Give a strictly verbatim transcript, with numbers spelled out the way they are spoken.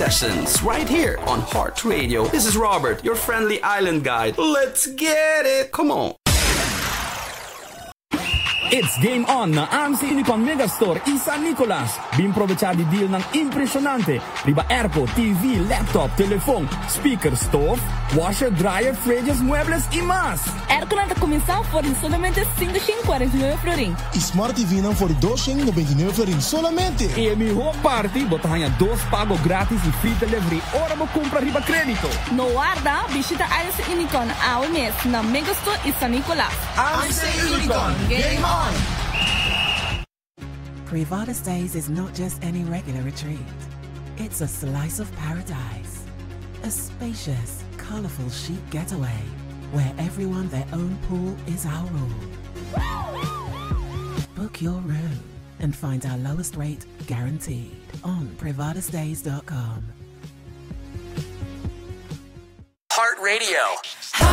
sessions right here on Heart Radio. This is Robert, your friendly island guide. Let's get it! Come on! It's game on na A M C Unicon Megastore in San Nicolas. Bimprovecha di deal ng impresionante. Riba airco, T V, laptop, telephone, speaker, stove, washer, dryer, fridges, muebles y más. Airco na começar por solamente quinhentos e quarenta e nove florin. E Smart T V não for duzentos e noventa e nove florin solamente. E a minha party, botahanha dos pago grátis e free delivery. Ora mo compra riba crédito. No guarda, visita A M C Unicon ao mês na Megastore in San Nicolas. A M C Unicon, game on! Privada Stays is not just any regular retreat. It's a slice of paradise. A spacious, colorful chic getaway where everyone their own pool is our rule. Book your room and find our lowest rate guaranteed on privada stays dot com. Heart Radio.